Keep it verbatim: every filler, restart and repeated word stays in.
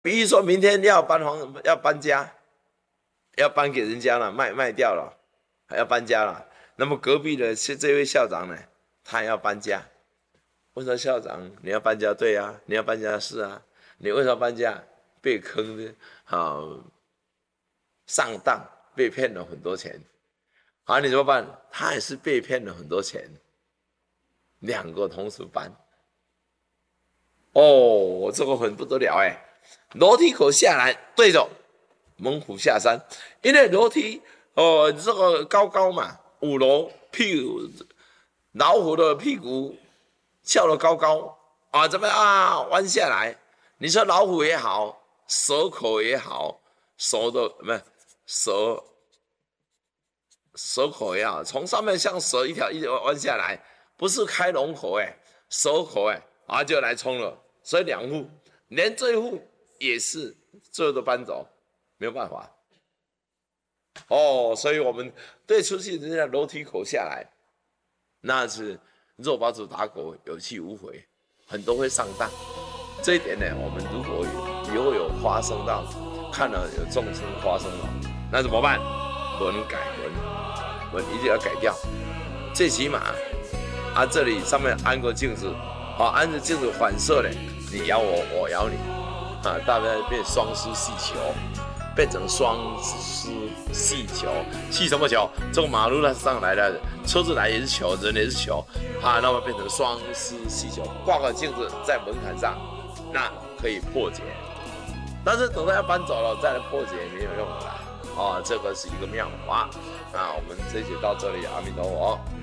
比如说明天要搬房，要搬家，要搬给人家了，卖卖掉了，还要搬家了。那么隔壁的这这位校长呢，他也要搬家。我说校长，你要搬家？对啊，你要搬家是啊。你为什么搬家？被坑的，好、啊、上当，被骗了很多钱。好、啊，你怎么办？他也是被骗了很多钱。两个同时搬，哦，这个很不得了哎！楼梯口下来，对着猛虎下山，因为楼梯哦、呃，这个高高嘛，五楼屁股老虎的屁股翘得高高啊，怎么啊弯下来？你说老虎也好，蛇口也好，蛇的不是蛇蛇口也好，从上面像蛇一条一条弯下来。不是开龙口哎，蛇口哎，啊就来冲了，所以两户，连这一户也是最后都搬走，没有办法。哦，所以我们对出去人家楼梯口下来，那是肉包子打狗，有去无回，很多会上当。这一点呢，我们如果以后有发生到，看了有众生发生了，那怎么办？文改文，文一定要改掉，最起码。啊，这里上面安个镜子，好、啊，安着镜子反射嘞，你咬我，我咬你，啊，大概变双丝细球，变成双丝细球，细什么球？这个马路上来的车子来也是球，人也是球，啊，那么变成双丝细球，挂个镜子在门槛上，那可以破解。但是等到要搬走了再来破解没有用的啦，啊，这个是一个妙法。那我们这一节到这里，阿弥陀佛。